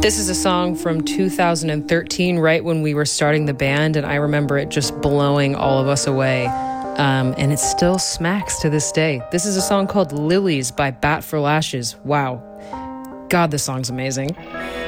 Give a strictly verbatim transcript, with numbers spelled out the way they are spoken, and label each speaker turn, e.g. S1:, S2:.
S1: This is a song from two thousand thirteen, right when we were starting the band, and I remember it just blowing all of us away. Um, and it still smacks to this day. This is a song called Lilies by Bat for Lashes. Wow. God, this song's amazing.